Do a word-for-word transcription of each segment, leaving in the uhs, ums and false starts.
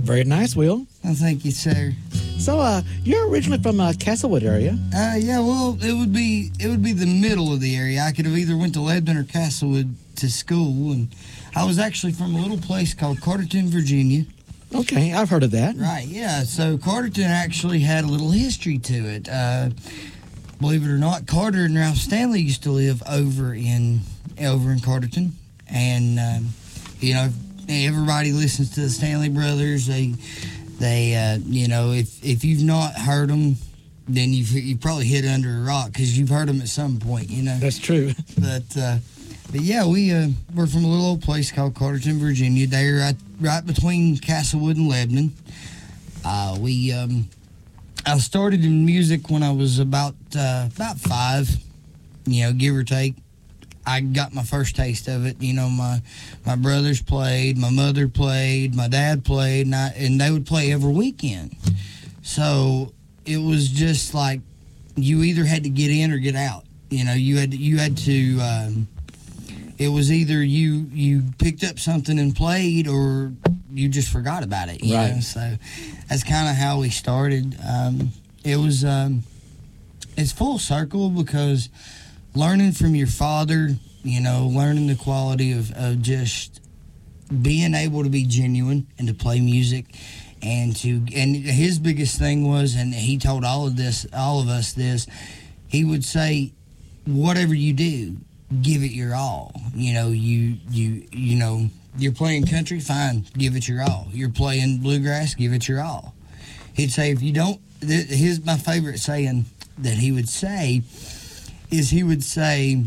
Very nice, Will. Oh, thank you, sir. So, uh, you're originally from uh, Castlewood area. Uh, yeah, well, it would be it would be the middle of the area. I could have either went to Lebanon or Castlewood to school, and I was actually from a little place called Carterton, Virginia. Okay, I've heard of that. Right, yeah. So Carterton actually had a little history to it. Uh, believe it or not, Carter and Ralph Stanley used to live over in over in Carterton, and um, you know, everybody listens to the Stanley Brothers. They They, uh, you know, if if you've not heard them, then you've you probably hid under a rock because you've heard them at some point, you know. That's true. But, uh, but yeah, we uh, we're from a little old place called Carterton, Virginia. They're right, right between Castlewood and Lebanon. Uh, we, um, I started in music when I was about uh, about five, you know, give or take. I got my first taste of it. You know, my my brothers played, my mother played, my dad played, and, I, and they would play every weekend. So it was just like you either had to get in or get out. You know, you had to, you had to. Um, it was either you you picked up something and played, or you just forgot about it. You right. know? So that's kind of how we started. Um, it was um, it's full circle because learning from your father, you know, learning the quality of, of just being able to be genuine and to play music, and to and his biggest thing was, and he told all of this, all of us this, he would say, whatever you do, give it your all. You know, you you you know, you're playing country, fine, give it your all. You're playing bluegrass, give it your all. He'd say, if you don't, his my favorite saying that he would say is he would say,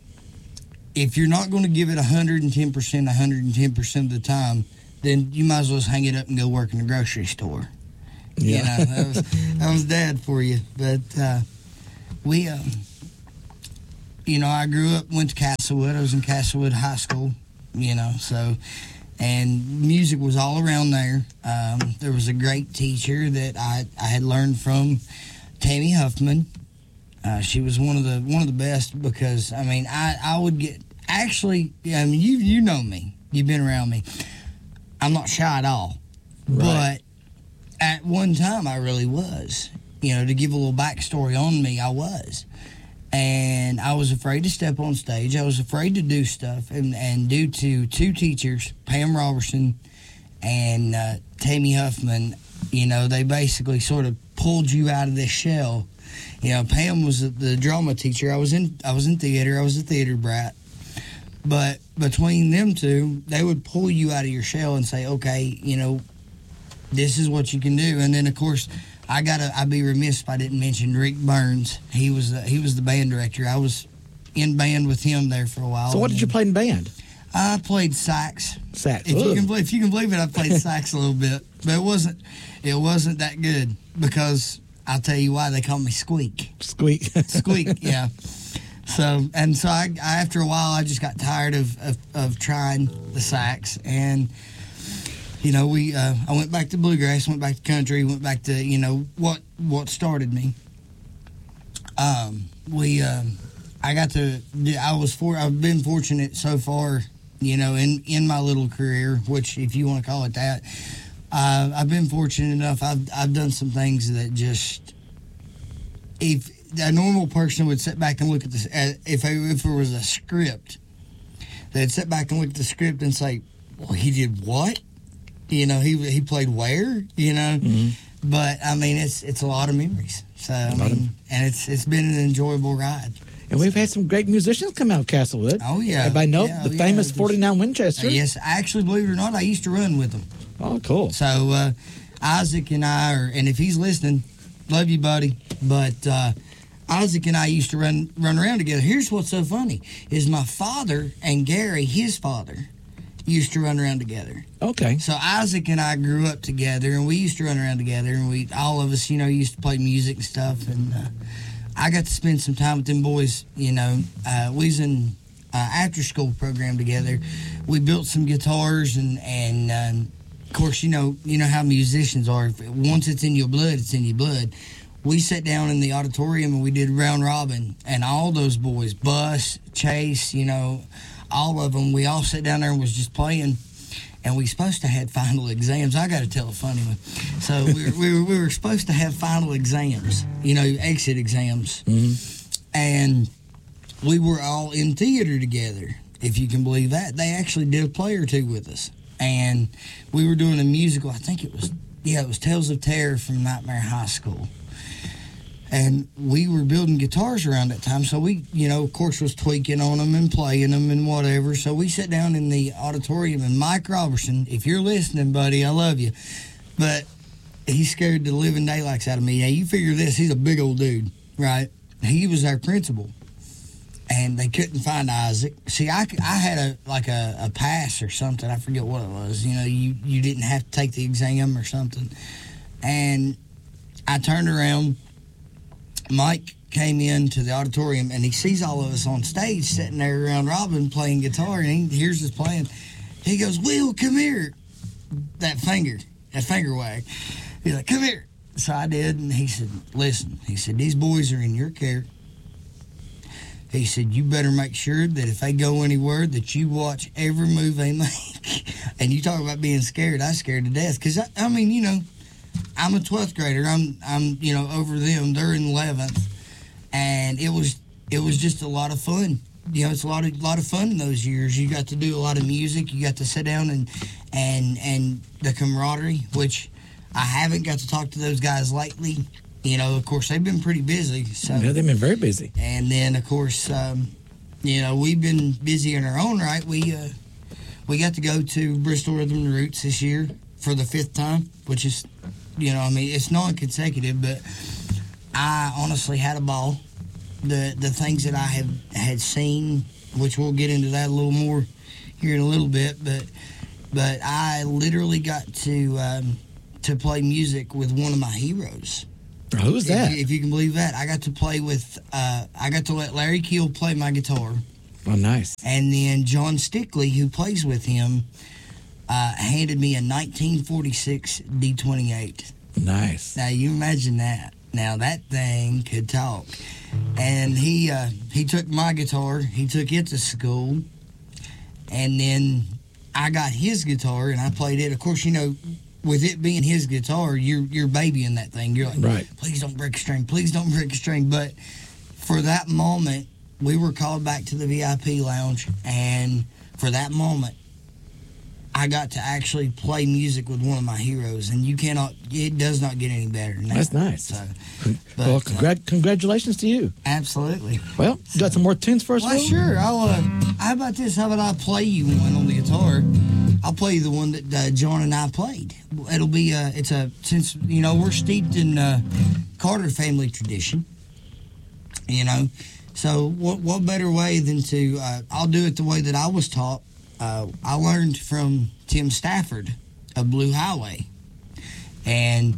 if you're not going to give it one hundred ten percent, one hundred ten percent of the time, then you might as well just hang it up and go work in the grocery store. Yeah. You know, that was, that was Dad for you. But uh, we, um, you know, I grew up, went to Castlewood. I was in Castlewood High School, you know, so, and music was all around there. Um, there was a great teacher that I, I had learned from, Tammy Huffman. Uh, she was one of the one of the best because I mean I, I would get actually I mean you you know me, you've been around me. I'm not shy at all, right. But at one time I really was. You know, to give a little backstory on me, I was, and I was afraid to step on stage. I was afraid to do stuff, and and due to two teachers, Pam Robertson and uh, Tammy Huffman, you know, they basically sort of pulled you out of this shell. You know, Pam was the drama teacher. I was in I was in theater. I was a theater brat. But between them two, they would pull you out of your shell and say, okay, you know, this is what you can do. And then, of course, I gotta I'd be remiss if I didn't mention Rick Burns. He was the, he was the band director. I was in band with him there for a while. So what did you play in band? I played sax. Sax. If you can believe, if you can believe it, I played sax a little bit, but it wasn't it wasn't that good because. I'll tell you why they call me Squeak. Squeak. Squeak, yeah. So, and so I, I, after a while, I just got tired of, of, of trying the sax. And, you know, we, uh, I went back to bluegrass, went back to country, went back to, you know, what, what started me. Um, we, uh, I got to, I was for, I've been fortunate so far, you know, in, in my little career, which if you want to call it that, Uh, I've been fortunate enough. I've I've done some things that just, if a normal person would sit back and look at this, if if there was a script, they'd sit back and look at the script and say, "Well, he did what? You know, he he played where? You know." Mm-hmm. But I mean, it's it's a lot of memories. So I mean, of, and it's it's been an enjoyable ride. And we've had some great musicians come out of Castlewood. Oh yeah, everybody know yeah, the oh, famous yeah. forty-nine Winchester. Uh, yes, actually, believe it or not, I used to run with them. Oh, cool. So, uh, Isaac and I are, and if he's listening, love you, buddy. But uh, Isaac and I used to run run around together. Here's what's so funny, is my father and Gary, his father, used to run around together. Okay. So Isaac and I grew up together, and we used to run around together, and we, all of us, you know, used to play music and stuff. And uh, I got to spend some time with them boys, you know. Uh, we was in uh, after-school program together. We built some guitars, and, and um, of course, you know, you know how musicians are. Once it's in your blood, it's in your blood. We sat down in the auditorium and we did round robin, and all those boys, Bus, Chase, you know, all of them, we all sat down there and was just playing. and we supposed to have final exams. I got to tell a funny one. So we were, we were we were supposed to have final exams, you know, exit exams, Mm-hmm. and we were all in theater together. If you can believe that, they actually did a play or two with us, and we were doing a musical. I think it was yeah, it was Tales of Terror from Nightmare High School. And we were building guitars around that time, so we, you know, of course, was tweaking on them and playing them and whatever. So we sat down in the auditorium, and Mike Robertson, if you're listening, buddy, I love you, but he scared the living daylights out of me. Now, you figure this, he's a big old dude, right? He was our principal, and they couldn't find Isaac. See, I, I had a like a, a pass or something. I forget what it was. You know, you, you didn't have to take the exam or something. And I turned around. Mike came into the auditorium, and he sees all of us on stage sitting there around Robin playing guitar, and he hears us playing. He goes, Will, come here. That finger, that finger wag. He's like, come here. So I did, and he said, listen, he said, these boys are in your care. He said, you better make sure that if they go anywhere that you watch every move they make. And you talk about being scared. I was scared to death because, I, I mean, you know, I'm a twelfth grader. I'm, I'm, you know, over them. They're in eleventh, and it was, it was just a lot of fun. You know, it's a lot of, lot of fun in those years. You got to do a lot of music. You got to sit down and, and, and the camaraderie, which I haven't got to talk to those guys lately. You know, of course, they've been pretty busy. So, yeah, they've been very busy. And then, of course, um, you know, we've been busy in our own right. We, uh, we got to go to Bristol Rhythm and Roots this year for the fifth time, which is, you know, I mean, it's non-consecutive, but I honestly had a ball. The the things that I have had seen, which we'll get into that a little more here in a little bit, but but I literally got to um, to play music with one of my heroes. Who was that? If, if you can believe that, I got to play with. Uh, I got to let Larry Keel play my guitar. Oh, nice. And then John Stickley, who plays with him, uh, handed me a nineteen forty-six D twenty-eight. Nice. Now, you imagine that. Now, that thing could talk. And he uh, he took my guitar, he took it to school, and then I got his guitar, and I played it. Of course, you know, with it being his guitar, you're, you're babying that thing. You're like, right. Please don't break a string. Please don't break a string. But for that moment, we were called back to the V I P lounge, and for that moment, I got to actually play music with one of my heroes, and you cannot, it does not get any better than that. That's nice. So, but, well, congr- uh, congratulations to you. Absolutely. Well, you got some more tunes for us? Well, sure. I'll, uh, how about this? How about I play you one on the guitar? I'll play you the one that uh, John and I played. It'll be, uh, it's a, since, you know, we're steeped in uh, Carter family tradition, you know, so what, what better way than to, uh, I'll do it the way that I was taught. Uh, I learned from Tim Stafford of Blue Highway, and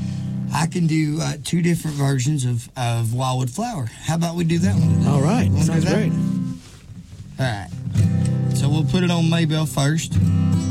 I can do uh, two different versions of, of Wildwood Flower. How about we do that one today? All right. Wanna Sounds do that? great. All right. So we'll put it on Maybelle first.